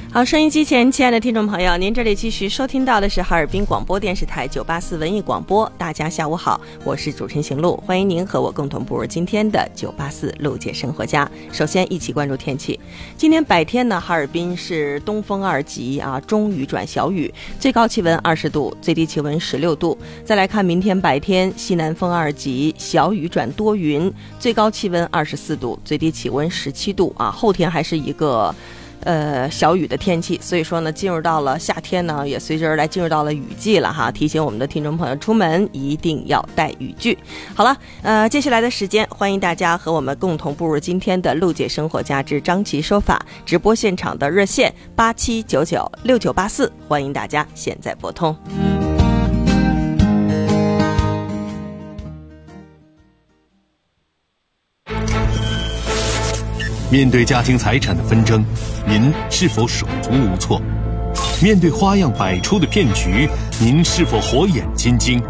好，收音机前亲爱的听众朋友，您这里继续收听到的是哈尔滨广播电视台984文艺广播。大家下午好，我是主持人邢露，欢迎您和我共同步入今天的984露姐生活家。首先一起关注天气，今天白天呢，哈尔滨是东风2级啊，中雨转小雨，最高气温20度，最低气温16度。再来看明天白天，西南风2级，小雨转多云，最高气温24度，最低气温17度啊。后天还是一个小雨的天气，所以说呢，进入到了夏天呢，也随之而来进入到了雨季了哈。提醒我们的听众朋友，出门一定要带雨具。好了，接下来的时间，欢迎大家和我们共同步入今天的露姐生活家之张琪说法直播现场的热线87996984，欢迎大家现在拨通。 面对家庭财产的纷争，您是否手足无措？面对花样百出的骗局，您是否火眼金睛？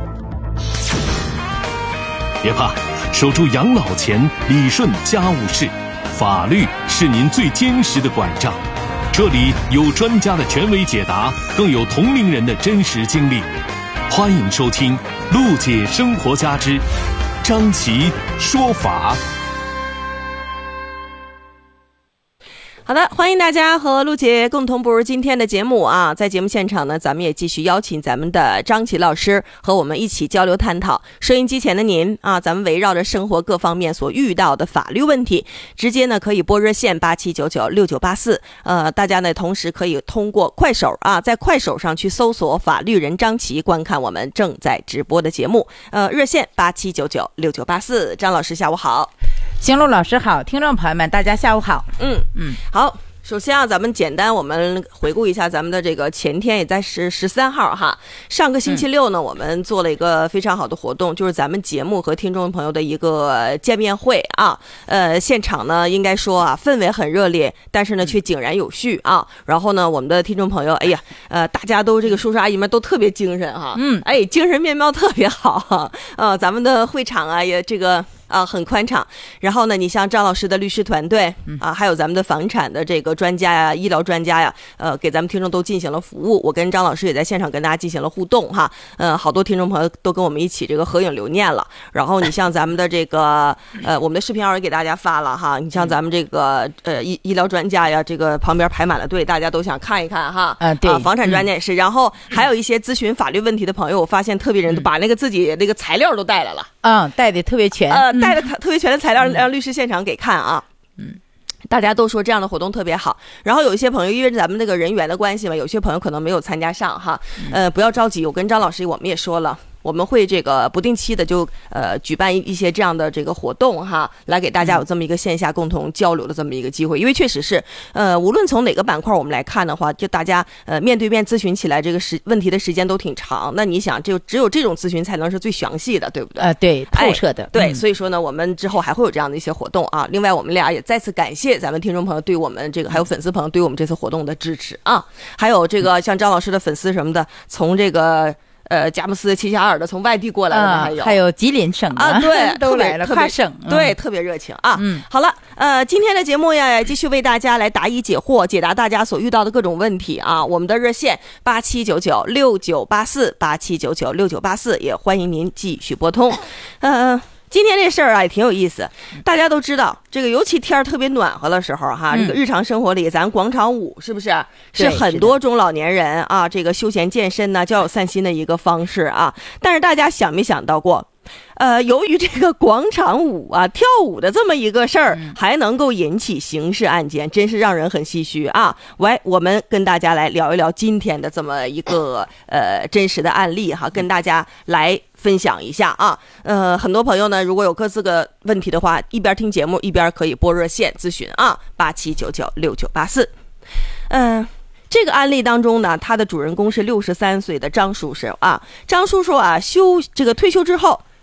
别怕，守住养老钱，理顺家务事，法律是您最坚实的拐杖。这里有专家的权威解答，更有同龄人的真实经历。欢迎收听露姐生活家之张琪说法。 好的，欢迎大家和陆姐共同步入今天的节目啊！在节目现场呢，咱们也继续邀请咱们的张琪老师和我们一起交流探讨。收音机前的您啊，咱们围绕着生活各方面所遇到的法律问题，直接呢可以拨热线87996984。大家呢同时可以通过快手啊，在快手上去搜索法律人张琪，观看我们正在直播的节目。热线87996984。张老师下午好。 邢璐老师好，听众朋友们大家下午好。 好，首先啊，咱们简单我们回顾一下咱们的这个前天，也在13号哈。上个星期六呢，我们做了一个非常好的活动，就是咱们节目和听众朋友的一个见面会啊。现场呢应该说啊氛围很热烈，但是呢却井然有序啊。然后呢，我们的听众朋友，哎呀，大家都这个叔叔阿姨们都特别精神哈，精神面貌特别好哈。咱们的会场啊也这个。很宽敞。然后呢，你像张老师的律师团队啊，还有咱们的房产的这个专家呀、医疗专家呀，给咱们听众都进行了服务。我跟张老师也在现场跟大家进行了互动哈。好多听众朋友都跟我们一起这个合影留念了。然后你像咱们的这个我们的视频号也给大家发了哈。你像咱们这个医疗专家呀，这个旁边排满了队，大家都想看一看哈。对，房产专家也是。然后还有一些咨询法律问题的朋友，我发现特别人都把那个自己那个材料都带来了。 带的特别全。 带了特别全的材料让律师现场给看啊。大家都说这样的活动特别好。然后有一些朋友因为咱们那个人员的关系嘛，有些朋友可能没有参加上哈。不要着急，我跟张老师我们也说了。我们会这个不定期的就举办一些这样的这个活动哈，来给大家有这么一个线下共同交流的这么一个机会。因为确实是无论从哪个板块我们来看的话，就大家面对面咨询起来这个问题的时间都挺长。那你想只有这种咨询才能是最详细的，对不对？ 对，透彻的。 对，所以说呢，我们之后还会有这样的一些活动啊。另外我们俩也再次感谢咱们听众朋友对我们这个还有粉丝朋友对我们这次活动的支持啊。还有这个像张老师的粉丝什么的，从这个佳木斯、齐齐哈尔的从外地过来的还有吉林省的对， 都来了，跨省。 对，特别热情啊。好了，今天的节目呀，继续为大家来答疑解惑，解答大家所遇到的各种问题啊。我们的热线87996984，87996984，也欢迎您继续拨通。今天这事儿啊也挺有意思，大家都知道这个，尤其天儿特别暖和的时候哈，这个日常生活里咱广场舞是不是很多中老年人啊这个休闲健身呢、交友散心的一个方式啊？但是大家想没想到过？由于这个广场舞啊、跳舞的这么一个事儿，还能够引起刑事案件，真是让人很唏嘘啊！我们跟大家来聊一聊今天的这么一个真实的案例哈，跟大家来分享一下啊。很多朋友呢，如果有各自个问题的话，一边听节目一边可以拨热线咨询啊，87996984。这个案例当中呢，他的主人公是63岁的张叔叔啊。张叔叔啊，退休之后，就是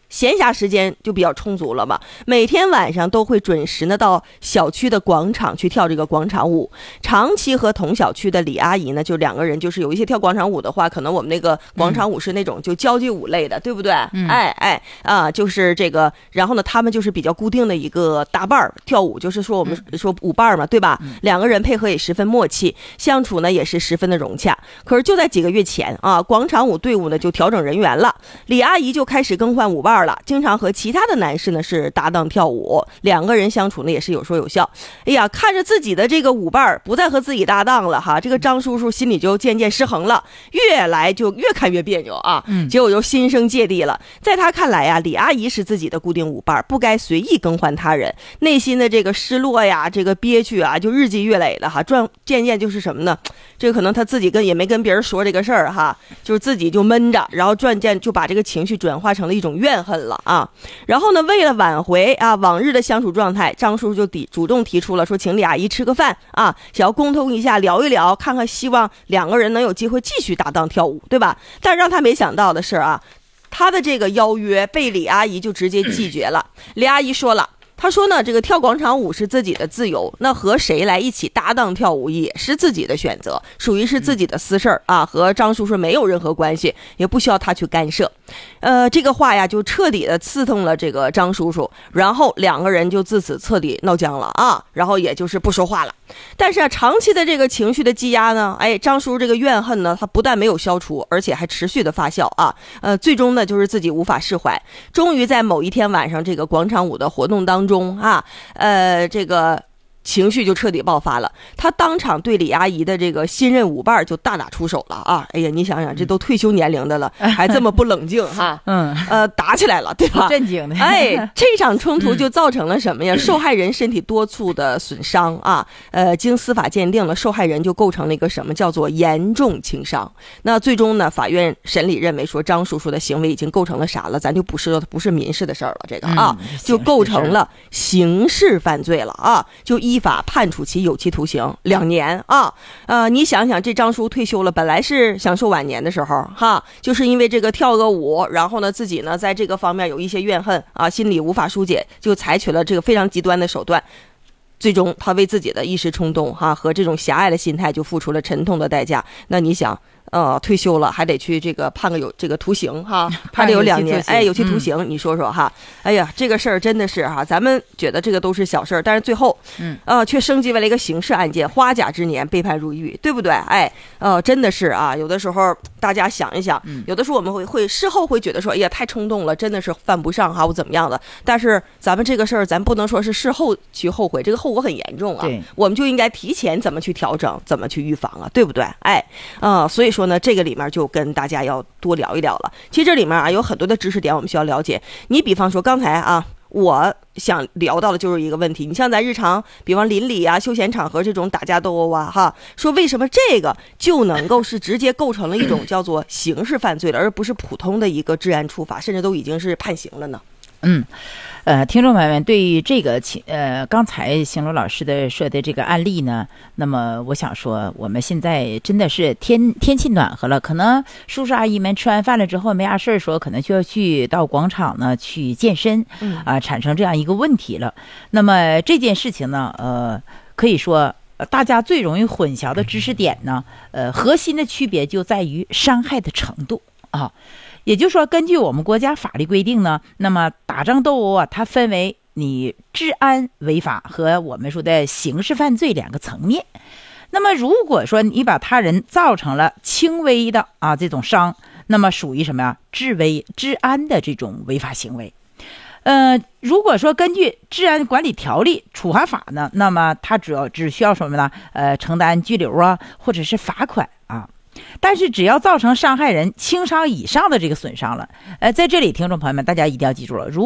闲暇时间就比较充足了嘛，每天晚上都会准时呢到小区的广场去跳这个广场舞。长期和同小区的李阿姨呢，就2个人，就是有一些跳广场舞的话，可能我们那个广场舞是那种就交际舞类的，对不对？就是这个，然后呢，他们就是比较固定的一个搭伴儿跳舞，就是说我们说舞伴嘛，对吧？2个人配合也十分默契，相处呢也是十分的融洽。可是就在几个月前啊，广场舞队伍呢就调整人员了，李阿姨就开始更换舞伴了，经常和其他的男士呢是搭档跳舞，2个人相处呢也是有说有笑。哎呀，看着自己的这个舞伴不再和自己搭档了哈，这个张叔叔心里就渐渐失衡了，越看越别扭啊，结果就心生芥蒂了。在他看来呀，李阿姨是自己的固定舞伴，不该随意更换他人，内心的这个失落呀，这个憋屈啊，就日积月累了哈，渐渐就是什么呢？这个可能他自己也没跟别人说这个事儿哈，就是自己就闷着，然后渐渐就把这个情绪转化成了一种怨恨了啊。然后呢，为了挽回啊往日的相处状态，张叔就主动提出了说，请李阿姨吃个饭啊，想要沟通一下，聊一聊，看看希望2个人能有机会继续搭档跳舞，对吧？但让他没想到的是啊，他的这个邀约被李阿姨就直接拒绝了。李阿姨说了，他说呢，这个跳广场舞是自己的自由，那和谁来一起搭档跳舞也是自己的选择，属于是自己的私事儿啊，和张叔叔没有任何关系，也不需要他去干涉。这个话呀就彻底的刺痛了这个张叔叔，然后2个人就自此彻底闹僵了啊，然后也就是不说话了。但是啊，长期的这个情绪的积压呢，张叔这个怨恨呢，他不但没有消除，而且还持续的发酵啊。最终呢，就是自己无法释怀，终于在某一天晚上这个广场舞的活动当中啊，这个情绪就彻底爆发了，他当场对李阿姨的这个新任舞伴就大打出手了啊！哎呀，你想想，这都退休年龄的了，还这么不冷静哈，打起来了，对吧？ 震惊的， 这场冲突就造成了什么呀？受害人身体多处的损伤啊，经司法鉴定了，受害人就构成了一个什么叫做严重轻伤。那最终呢，法院审理认为说，张叔叔的行为已经构成了啥了？咱就不是民事的事儿了，这个啊，就构成了刑事犯罪了啊，就依法判处其有期徒刑2年啊。你想想，这张叔退休了，本来是享受晚年的时候哈，就是因为这个跳个舞，然后呢自己呢在这个方面有一些怨恨啊，心里无法疏解，就采取了这个非常极端的手段。最终他为自己的一时冲动哈和这种狭隘的心态就付出了沉痛的代价。那你想退休了还得去这个判个有这个徒刑哈，还得有2年有期徒刑，你说说哈。哎呀，这个事儿真的是哈，咱们觉得这个都是小事儿，但是最后却升级为了一个刑事案件，花甲之年被判入狱，对不对？真的是啊，有的时候大家想一想，有的时候我们会事后会觉得说，哎呀太冲动了，真的是犯不上哈，我怎么样的。但是咱们这个事儿咱不能说是事后去后悔，这个后果很严重啊，我们就应该提前怎么去调整，怎么去预防啊，对不对？所以说呢，这个里面就跟大家要多聊一聊了。其实这里面啊有很多的知识点我们需要了解。你比方说刚才啊，我想聊到的就是一个问题，你像咱日常比方邻里啊休闲场合这种打架斗殴啊哈，说为什么这个就能够是直接构成了一种叫做刑事犯罪了，而不是普通的一个治安处罚，甚至都已经是判刑了呢？ 听众朋友们，对于这个刚才邢罗老师的说的这个案例呢，那么我想说，我们现在真的是天气暖和了，可能叔叔阿姨们吃完饭了之后没啥事儿说，可能就要去到广场呢去健身，产生这样一个问题了。那么这件事情呢，可以说大家最容易混淆的知识点呢，核心的区别就在于伤害的程度啊。也就是说，根据我们国家法律规定呢，那么打仗斗殴啊，它分为你治安违法和我们说的刑事犯罪2个层面。那么如果说你把他人造成了轻微的这种伤，那么属于什么呀？治安的这种违法行为。如果说根据治安管理条例处罚法呢，那么它只需要什么呢？承担拘留啊，或者是罚款啊。但是只要造成伤害人轻伤以上的这个损伤了，在这里听众朋友们大家一定要记住了，